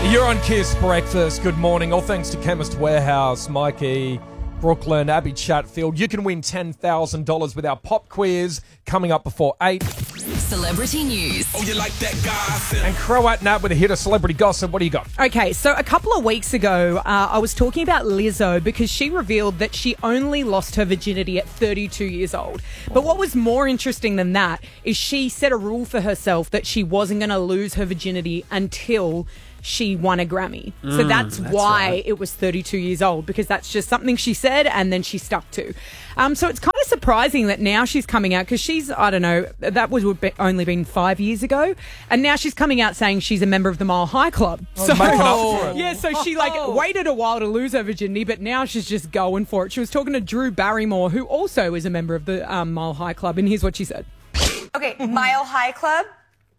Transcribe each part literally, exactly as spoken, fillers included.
You're on Kiss Breakfast. Good morning. All thanks to Chemist Warehouse, Mikey, Brooklyn, Abby Chatfield. You can win ten thousand dollars with our pop quiz coming up before eight. Celebrity news. Oh, you like that gossip? And Croat Nat with a hit of celebrity gossip. What do you got? Okay, so a couple of weeks ago, uh, I was talking about Lizzo because she revealed that she only lost her virginity at thirty-two years old. But what was more interesting than that is she set a rule for herself that she wasn't going to lose her virginity until she won a Grammy. So that's, that's why right. it was thirty-two years old, because that's just something she said and then she stuck to. Um, so it's kind of surprising that now she's coming out, because she's, I don't know, that was would be only been five years ago, and now she's coming out saying she's a member of the Mile High Club. Oh, making up for it. Yeah, so she like waited a while to lose her virginity, but now she's just going for it. She was talking to Drew Barrymore, who also is a member of the um, Mile High Club, and here's what she said. Okay, Mile High Club.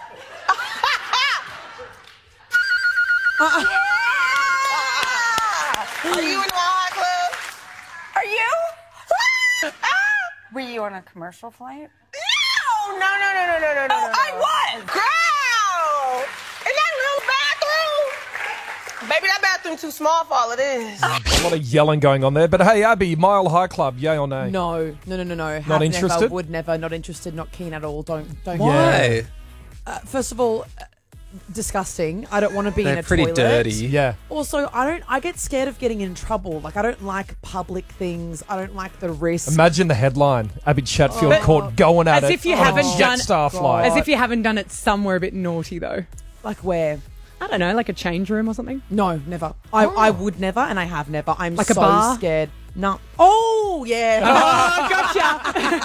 Uh-uh. Yeah! Are you in the High Club? Are you? Were you on a commercial flight? No, no, no, no, no, no, no, Oh, no. I was. Girl! In that little bathroom? Baby, that bathroom too small for all of this. A lot of yelling going on there. But hey, Abby, Mile High Club, yay or nay? No, no, no, no, no. Have Not interested? Never, would never, not interested, not keen at all. Don't, don't. Why? Uh, first of all, uh, disgusting. I don't want to be They're in a pretty toilet. dirty. Yeah. Also, I don't. I get scared of getting in trouble. Like, I don't like public things. I don't like the risk. Imagine the headline: Abby Chatfield But- caught going at As it if you on haven't a done- Jetstar flight. As if you haven't done it somewhere a bit naughty, though. Like where? I don't know, like a change room or something. No, never. I, I would never, and I have never. I'm Like a so bar? scared. No. Oh yeah. Oh, gotcha.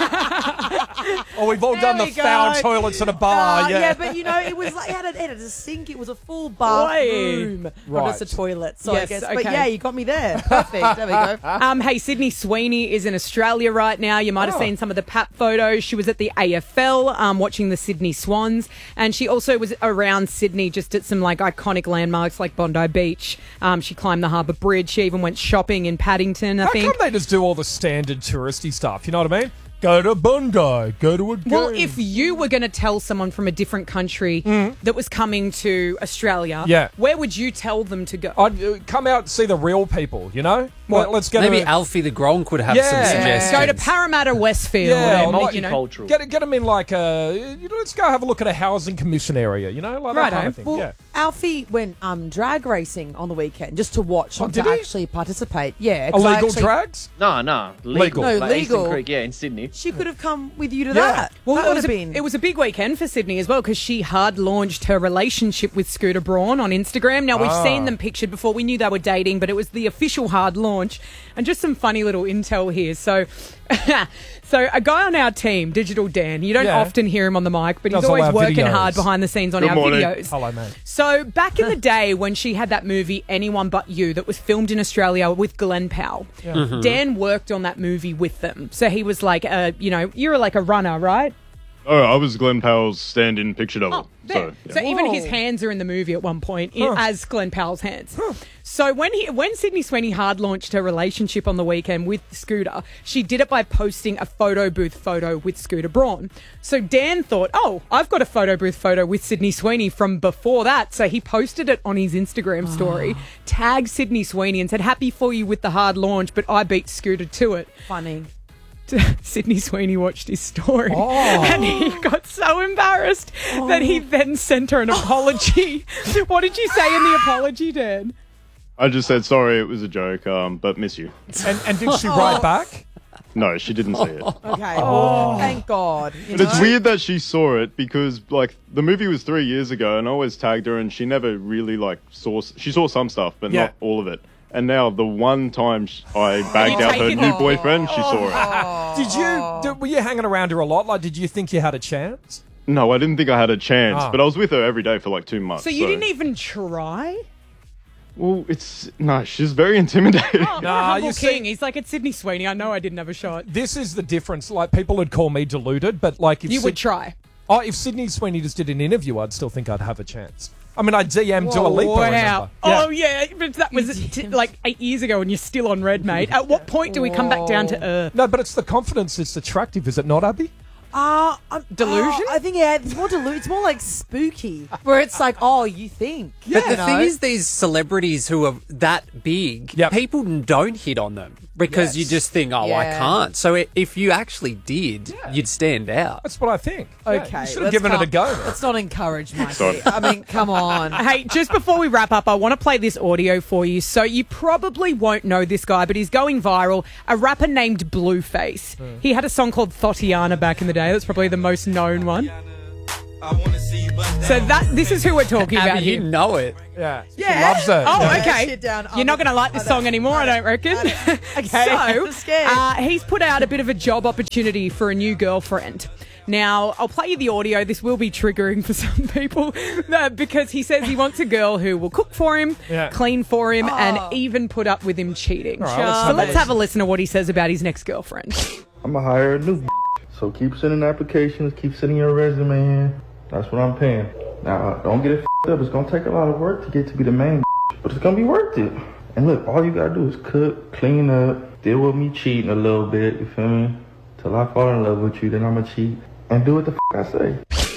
Oh, we've all There done the we go. foul toilets at a bar. Uh, yeah. yeah, but you know, it was like it had, a, it had a sink. It was a full bathroom, not Right. just a toilet. So Yes, I guess, okay. but yeah, you got me there. Perfect. There we go. Um, hey, Sydney Sweeney is in Australia right now. You might have Oh. seen some of the Pap photos. She was at the A F L um, watching the Sydney Swans, and she also was around Sydney just at some like iconic landmarks like Bondi Beach. Um, she climbed the Harbour Bridge. She even went shopping in Paddington, I How think. come they just do all the standard touristy stuff? You know what I mean? Go to Bondi, go to a game. Well, if you were going to tell someone from a different country that was coming to Australia, Yeah. where would you tell them to go? I'd uh, come out and see the real people, you know? Well, let's get Maybe a, Alfie the Gronk would have Yeah. some suggestions. Go to Parramatta Westfield. Yeah, and, like- you know, Multicultural. Get, get them in like a, you know, let's go have a look at a housing commission area, you know? Like that Righto. kind of thing. Well, yeah. Alfie went um, drag racing on the weekend just to watch, Oh, not did to he? actually participate. Yeah, 'cause I Illegal actually- drags? No, no. Legal. No, like legal. Eastern Creek, yeah, in Sydney. She could have come with you to Yeah. that. Well, that it would was, have a, been. it was a big weekend for Sydney as well, because she hard launched her relationship with Scooter Braun on Instagram. Now, we've Ah. seen them pictured before. We knew they were dating, but it was the official hard launch. And just some funny little intel here. So, so a guy on our team, Digital Dan, you don't Yeah. often hear him on the mic, but Does he's all always our working videos. hard behind the scenes on Good our morning. videos. Hello, mate. So back in the day when she had that movie Anyone But You that was filmed in Australia with Glenn Powell, Dan worked on that movie with them. So he was like, uh, you know, you're like a runner, right? Oh, I was Glenn Powell's stand-in picture double. Oh, there. so, So, yeah. even Whoa. his hands are in the movie at one point in, Huh. as Glenn Powell's hands. So when he when Sydney Sweeney hard launched her relationship on the weekend with Scooter, she did it by posting a photo booth photo with Scooter Braun. So Dan thought, oh, I've got a photo booth photo with Sydney Sweeney from before that. So he posted it on his Instagram story, tagged Sydney Sweeney and said, happy for you with the hard launch, but I beat Scooter to it. funny. Sydney Sweeney watched his story Oh. and he got so embarrassed that he then sent her an apology. What did you say in the apology, Dan? I just said, sorry, it was a joke, um, but miss you. And, and did she write back? No, she didn't see it. Okay. Oh, thank God. You But it's know? weird that she saw it because, like, the movie was three years ago and I always tagged her and she never really, like, saw... She saw some stuff, but Yeah. not all of it. And now, the one time sh- I bagged You out take her it new all. boyfriend, she saw it. Did you, did, were you hanging around her a lot? Like, did you think you had a chance? No, I didn't think I had a chance, Ah. but I was with her every day for, like, two months. So you didn't even try? Well, it's... No, she's very intimidating. Nah, humble you see- king. He's like, it's Sydney Sweeney. I know I didn't have a shot. This is the difference. Like, people would call me deluded, but like if You would Syd- try. Oh, if Sydney Sweeney just did an interview, I'd still think I'd have a chance. I mean, I D M'd Dua Lipa, Wow. remember? Oh, yeah. But that was t- like eight years ago and you're still on red, mate. At what point do we come back down to earth? No, but it's the confidence that's attractive, is it not, Abby? Uh, I'm, Delusion? oh, I think, yeah, it's more delusion. It's more like spooky, where it's like, oh, you think. But the you know? thing is, these celebrities who are that big, Yep. people don't hit on them because Yes. you just think, oh, I Yeah. can't. So i- if you actually did, you'd stand out. That's what I think. Yeah, Okay. you should have let's given it a calm- go. Let's not encourage Mikey. Sorry. I mean, come on. Hey, just before we wrap up, I want to play this audio for you. So you probably won't know this guy, but he's going viral. A rapper named Blueface. He had a song called Thotiana back in the day. That's probably the most known one. So that this is who we're talking about Abby, you here. know it. Yeah. Yeah. She loves it. Oh, Yeah. okay. Sit down. You're not going to like this song anymore, I don't reckon. okay. So, I'm scared. uh, he's put out a bit of a job opportunity for a new girlfriend. Now, I'll play you the audio. This will be triggering for some people uh, because he says he wants a girl who will cook for him, Yeah. clean for him, Oh. and even put up with him cheating. All right, let's so have a let's listen. have a listen to what he says about his next girlfriend. I'm gonna hire a new so keep sending applications, keep sending your resume in. That's what I'm paying. Now, don't get it up. It's gonna take a lot of work to get to be the main, but it's gonna be worth it. And look, all you gotta do is cook, clean up, deal with me cheating a little bit, you feel me? Till I fall in love with you, then I'ma cheat and do what the f I say.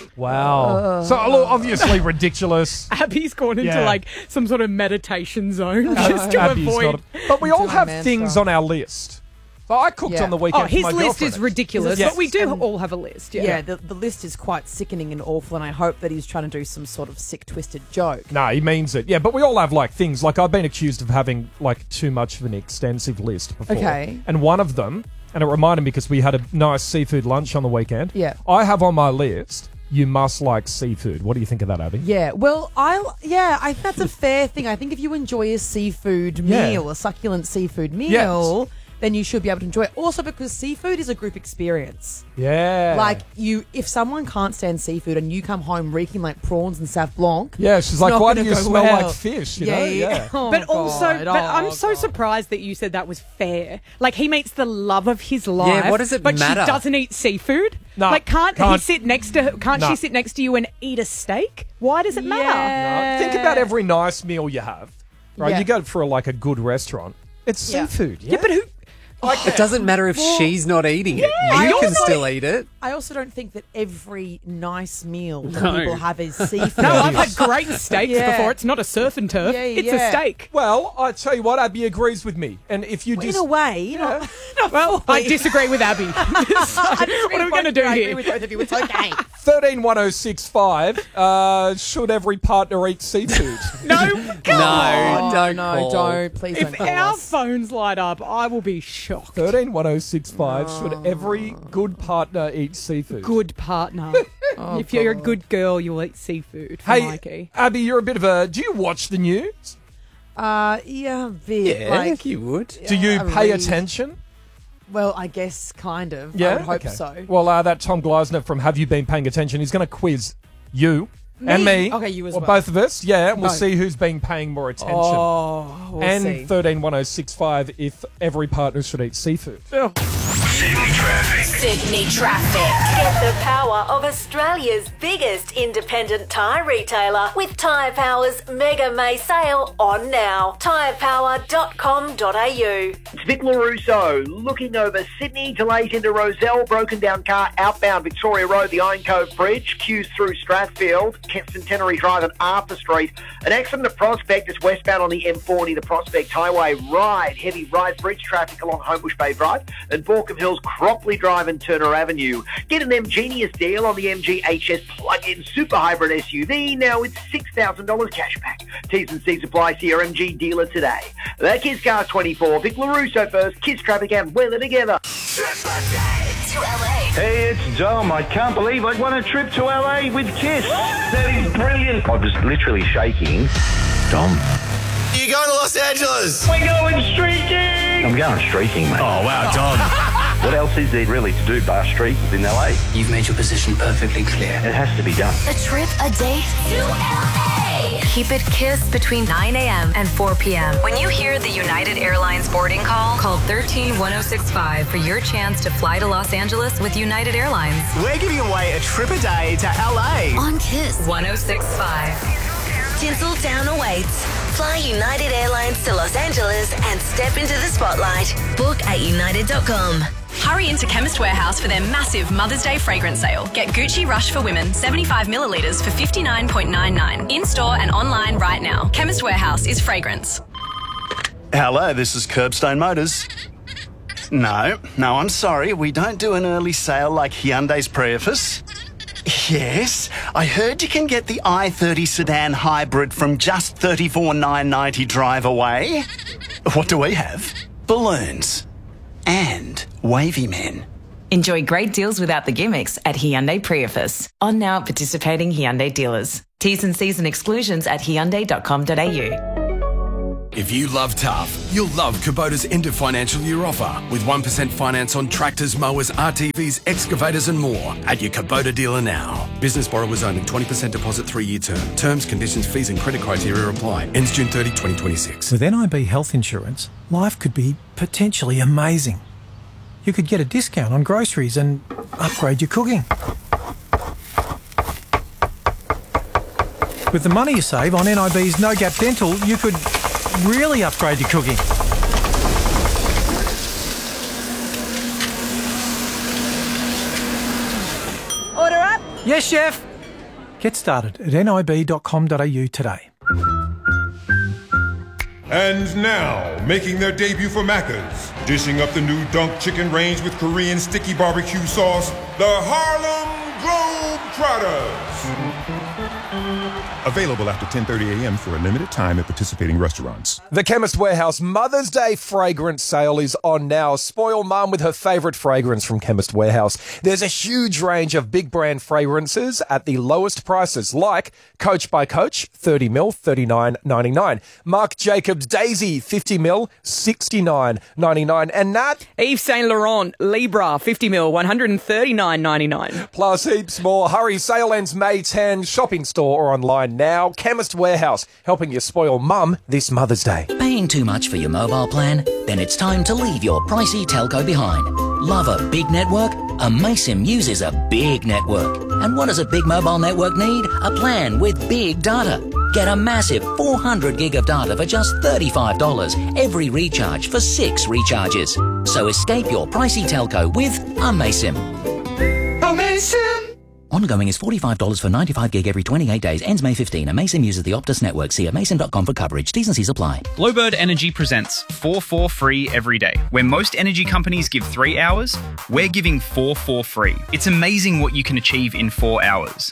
Wow. so a little obviously ridiculous. Abby's gone into Yeah. like some sort of meditation zone just to Abby's avoid. not a- but we all Doing have mantra. things on our list. So I cooked Yeah. on the weekend. Oh, for his my list girlfriend, is actually. ridiculous, Yes. but we do And- all have a list. Yeah. Yeah, the, the list is quite sickening and awful, and I hope that he's trying to do some sort of sick, twisted joke. No, he means it. Yeah, but we all have like things. Like I've been accused of having like too much of an extensive list before. Okay. And one of them, and it reminded me because we had a nice seafood lunch on the weekend. Yeah. I have on my list, you must like seafood. What do you think of that, Abby? Yeah, well, I yeah, I think that's a fair thing. I think if you enjoy a seafood Yeah. meal, a succulent seafood meal, Yes. then you should be able to enjoy it. Also, because seafood is a group experience. Yeah. Like you, if someone can't stand seafood and you come home reeking like prawns and Sauv Blanc, Yeah, she's it's like, not why do gonna you go smell well. like fish? You yeah, know? yeah. Yeah. Oh, But also, God. but I'm Oh, so God. surprised that you said that was fair. Like he meets the love of his life. what does it but matter? she doesn't eat seafood. No, like can't, he can't. sit next to? her- Can't No. she sit next to you and eat a steak? Why does it matter? Yeah. No, think about every nice meal you have. Right? Yeah. You go for like a good restaurant. It's Yeah. seafood. Yeah, but who? It doesn't matter if she's not eating it. I You can also- still eat it. I also don't think that every nice meal that No. people have is seafood. No, I've had great steaks Yeah. before. It's not a surf and turf. Yeah, it's yeah. a steak. Well, I tell you what, Abby agrees with me. And if you in just a way, not, not Well, I fully. disagree with Abby. So, what are we going to do I agree here? with both of you. It's okay. thirteen one oh six five, uh, should every partner eat seafood? No, No, Oh, don't no, call. don't. Please if don't call our us. phones light up, I will be shocked. thirteen one oh six five, should every good partner eat seafood? Good partner. if you're a good girl, you'll eat seafood. For Hey, Mikey. Abby, you're a bit of a. Do you watch the news? Uh, yeah, a bit. Yeah, like, you would. Do you Yeah, I pay read. attention? well, I guess kind of. Yeah, I would hope Okay. so. Well, uh, that Tom Gleisner from Have You Been Paying Attention? He's going to quiz you and me. Okay, you as or well. both of us. Yeah, and we'll Both. see who's been paying more attention. Oh, we'll and see. thirteen one oh six five if every partner should eat seafood. Sydney traffic. Get the power of Australia's biggest independent tyre retailer with Tyre Power's Mega May sale on now. tyre power dot com dot a u. It's Vic LaRusso looking over Sydney, delays into Roselle, broken down car outbound Victoria Road, the Iron Cove Bridge, queues through Strathfield, Centenary Drive and Arthur Street. An accident at Prospect is westbound on the M forty, the Prospect Highway. Ride, heavy Ride Bridge traffic along Homebush Bay Drive and Borkham Hills, Cropley Drive and Turner Avenue. Get an M-Genius deal on the M G H S plug-in super hybrid S U V. Now it's six thousand dollars cash back. T's and C's apply. See your M G dealer today. That Kiss Cars twenty-four. Vic LaRusso first. Kiss traffic and weather together. To L A. Hey, it's Dom. I can't believe I won a trip to L A with Kiss. That is brilliant. I was literally shaking. Dom. You going to Los Angeles? We're going streaking. I'm going streaking, mate. Oh, wow, Dom. What else is there really to do bar streak within L A? You've made your position perfectly clear. It has to be done. A trip, a date to L A. Keep it Kiss between nine a.m. and four p.m. When you hear the United Airlines boarding call, call one three one oh six five for your chance to fly to Los Angeles with United Airlines. We're giving away a trip a day to L A. On Kiss. one oh six five. Tinseltown awaits. Fly United Airlines to Los Angeles and step into the spotlight. Book at united dot com. Hurry into Chemist Warehouse for their massive Mother's Day fragrance sale. Get Gucci Rush for Women seventy-five millilitres for fifty-nine dollars ninety-nine. In-store and online right now. Chemist Warehouse is fragrance. Hello, this is Curbstone Motors. No, no, I'm sorry. We don't do an early sale like Hyundai's Prius. Yes, I heard you can get the i thirty sedan hybrid from just thirty-four thousand nine hundred ninety drive away. What do we have? Balloons. And wavy men. Enjoy great deals without the gimmicks at Hyundai Prius. On now at participating Hyundai dealers. T's and C's and exclusions at hyundai dot com dot a u. If you love tough, you'll love Kubota's end of financial year offer with one percent finance on tractors, mowers, R T Vs, excavators and more at your Kubota dealer now. Business borrowers only, twenty percent deposit, three-year term. Terms, conditions, fees and credit criteria apply. Ends June thirtieth, twenty twenty-six. With N I B health insurance, life could be potentially amazing. You could get a discount on groceries and upgrade your cooking. With the money you save on N I B's No Gap Dental, you could really upgrade your cooking. Order up. Yes, chef. Get started at N I B dot com dot a u today. And now, making their debut for Macca's, dishing up the new Dunk Chicken range with Korean sticky barbecue sauce, the Harlem Globetrotters. Available after ten thirty a.m. for a limited time at participating restaurants. The Chemist Warehouse Mother's Day fragrance sale is on now. Spoil mum with her favourite fragrance from Chemist Warehouse. There's a huge range of big brand fragrances at the lowest prices, like Coach by Coach, thirty mil, thirty-nine ninety-nine. Marc Jacobs Daisy, fifty mil, sixty-nine ninety-nine. And Nat? Yves Saint Laurent Libra, fifty mil, one hundred thirty-nine ninety-nine. Plus heaps more. Hurry, sale ends May tenth. Shopping store or online now. Chemist Warehouse, helping you spoil mum this Mother's Day. Paying too much for your mobile plan? Then it's time to leave your pricey telco behind. Love a big network? Amaysim uses a big network. And what does a big mobile network need? A plan with big data. Get a massive four hundred gig of data for just thirty-five dollars every recharge for six recharges. So escape your pricey telco with Amaysim. Amaysim! Ongoing is forty-five dollars for ninety-five gig every twenty-eight days. Ends May fifteenth. Amaysim uses the Optus network. See amaysim dot com for coverage. T's and C's apply. Glowbird Energy presents four for free every day. Where most energy companies give three hours, we're giving four for free. It's amazing what you can achieve in four hours.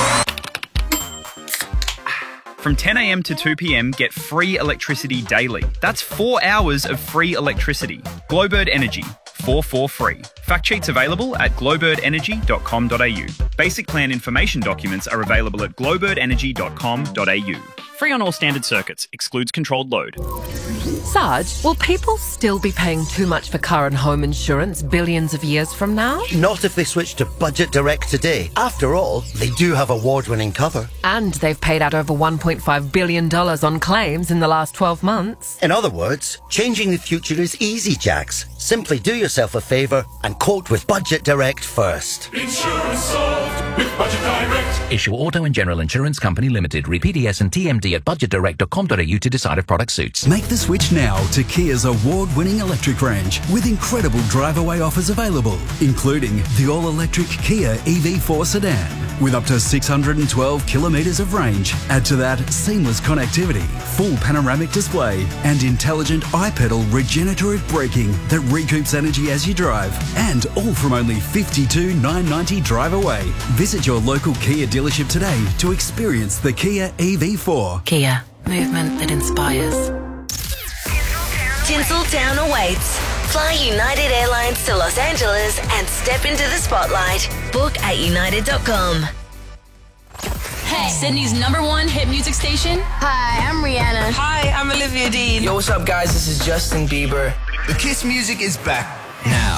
From ten a.m. to two p.m, get free electricity daily. That's four hours of free electricity. Glowbird Energy. four for free. Fact sheets available at glowbird energy dot com dot a u. Basic plan information documents are available at glowbird energy dot com dot a u. Free on all standard circuits. Excludes controlled load. Sarge, will people still be paying too much for car and home insurance billions of years from now? Not if they switch to Budget Direct today. After all, they do have award-winning cover. And they've paid out over one point five billion dollars on claims in the last twelve months. In other words, changing the future is easy, Jax. Simply do yourself a favour and quote with Budget Direct first. Insurance solved with Budget Direct. Issue Auto and General Insurance Company Limited. Read P D S and T M D at budget direct dot com dot a u to decide if product suits. Make the switch now to Kia's award-winning electric range with incredible drive-away offers available, including the all-electric Kia E V four sedan with up to six hundred twelve kilometres of range. Add to that seamless connectivity, full panoramic display, and intelligent iPedal regenerative braking that recoups energy as you drive. And all from only fifty-two thousand nine hundred ninety drive away. Visit your local Kia dealership today to experience the Kia E V four. Kia, movement that inspires. Tinseltown awaits. Fly United Airlines to Los Angeles and step into the spotlight. Book at united dot com. Hey, Sydney's number one hit music station. Hi, I'm Rihanna. Hi, I'm Olivia Dean. Yo, what's up, guys? This is Justin Bieber. The Kiss music is back now.